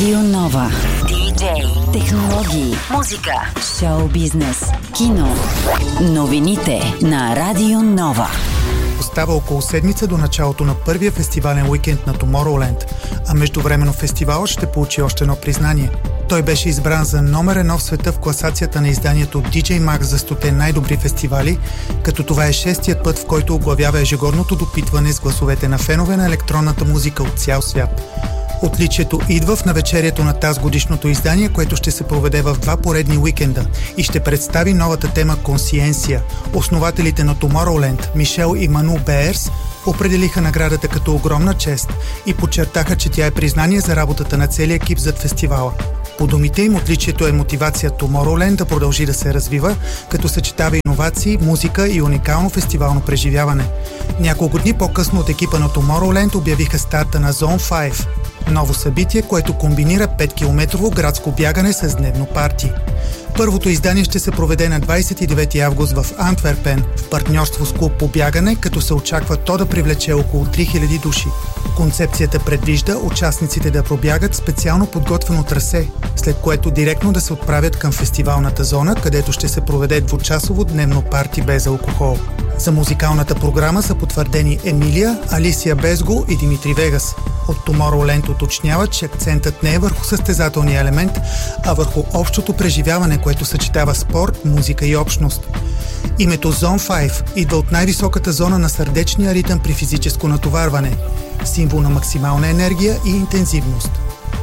Радио Нова. Диджей, технологии, музика, шоу бизнес, кино. Новините на Радио Нова. Остава около седмица до началото на първия фестивален уикенд на Tomorrowland, а междувременно фестивалът ще получи още едно признание. Той беше избран за номер 1 в света в класацията на изданието DJ Mag за 100 най-добри фестивали, като това е 6-тият път, в който оглавява ежегодното допитване с гласовете на фенове на електронната музика от цял свят. Отличието идва в навечерието на тазгодишното издание, което ще се проведе в 2 поредни уикенда и ще представи новата тема Консиенция. Основателите на Tomorrowland, Мишел и Ману Беерс, определиха наградата като огромна чест и подчертаха, че тя е признание за работата на целия екип зад фестивала. По думите им, отличието е мотивация Tomorrowland да продължи да се развива, като съчетава иновации, музика и уникално фестивално преживяване. Няколко дни по-късно от екипа на Tomorrowland обявиха старта на Zone 5. Ново събитие, което комбинира 5-километрово градско бягане с дневно парти. Първото издание ще се проведе на 29 август в Антверпен в партньорство с клуб по бягане, като се очаква то да привлече около 3000 души. Концепцията предвижда участниците да пробягат специално подготвено трасе, след което директно да се отправят към фестивалната зона, където ще се проведе 2-часово дневно парти без алкохол. За музикалната програма са потвърдени Емилия, Алисия Безго и Димитри Вегас. От Tomorrowland уточняват, че акцентът не е върху състезателния елемент, а върху общото преживяване, което съчетава спорт, музика и общност. Името Zone 5 идва от най-високата зона на сърдечния ритъм при физическо натоварване, символ на максимална енергия и интензивност.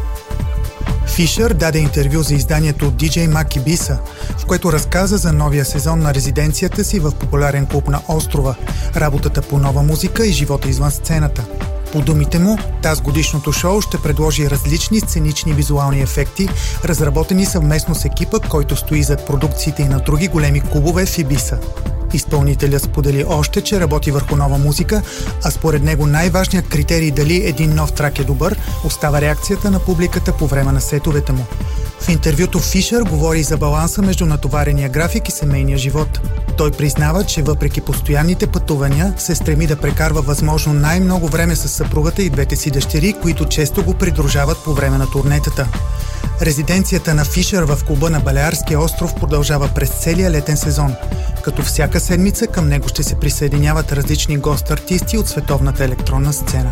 Фишер даде интервю за изданието DJ Mag Ibiza, в което разказа за новия сезон на резиденцията си в популярен клуб на острова, работата по нова музика и живота извън сцената. По думите му, тазгодишното шоу ще предложи различни сценични визуални ефекти, разработени съвместно с екипа, който стои зад продукциите и на други големи клубове в Ибиса. Изпълнителят сподели още, че работи върху нова музика, а според него най-важният критерий дали един нов трак е добър, остава реакцията на публиката по време на сетовете му. В интервюто Фишер говори за баланса между натоварения график и семейния живот. Той признава, че въпреки постоянните пътувания, се стреми да прекарва възможно най-много време с съпругата и двете си дъщери, които често го придружават по време на турнетата. Резиденцията на Фишер в клуба на Балеарския остров продължава през целия летен сезон, като всяка седмица към него ще се присъединяват различни гост-артисти от световната електронна сцена.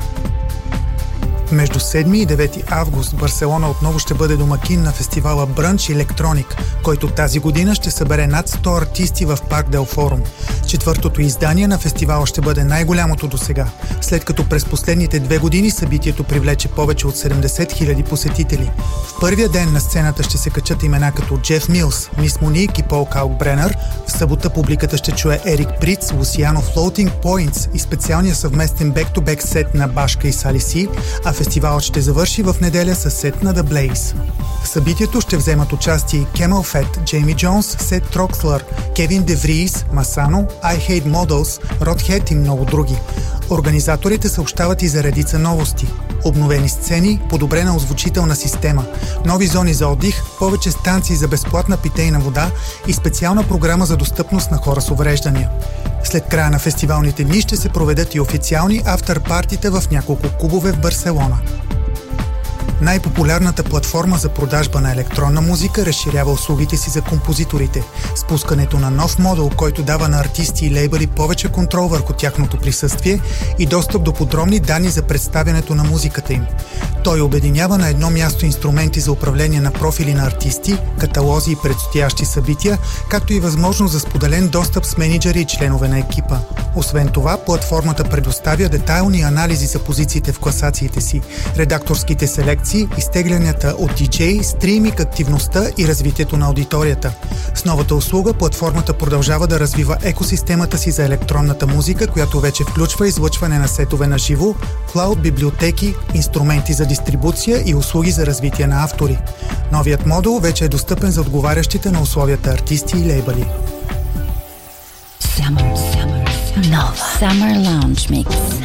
Между 7 и 9 август Барселона отново ще бъде домакин на фестивала Brunch Electronic, който тази година ще събере над 100 артисти в Парк Дел Форум. Четвъртото издание на фестивала ще бъде най-голямото досега, след като през последните 2 години събитието привлече повече от 70 000 посетители. В първия ден на сцената ще се качат имена като Джеф Милс, Мис Моник и Пол Калкбренер. В събота публиката ще чуе Ерик Приц, Лусиано Floating Points и специалния съвместен бек-то-бек сет на Башка и Сали Си, а фестивалът ще завърши в неделя със сет на The Blaze. В събитието ще вземат участие Camel Fat, Джейми Джонс, Сет Трокслър, Кевин Девриз, Масано, I Hate Models, Rodhead и много други. Организаторите съобщават и за редица новости. Обновени сцени, подобрена озвучителна система, нови зони за отдих, повече станции за безплатна питейна вода и специална програма за достъпност на хора с увреждания. След края на фестивалните дни ще се проведат и официални афтърпартита в няколко клубове в Барселона. Най-популярната платформа за продажба на електронна музика разширява услугите си за композиторите, спускането на нов модул, който дава на артисти и лейбъли повече контрол върху тяхното присъствие и достъп до подробни данни за представянето на музиката им. Той обединява на едно място инструменти за управление на профили на артисти, каталози и предстоящи събития, както и възможност за споделен достъп с мениджъри и членове на екипа. Освен това, платформата предоставя детайлни анализи за позициите в класациите си, редакторските селекции, изтеглянията от DJ, стриминг, активността и развитието на аудиторията. С новата услуга платформата продължава да развива екосистемата си за електронната музика, която вече включва излъчване на сетове на живо, клауд библиотеки, инструменти за дистрибуция и услуги за развитие на автори. Новият модул вече е достъпен за отговарящите на условията артисти и лейбъли. Summer Lounge Mix.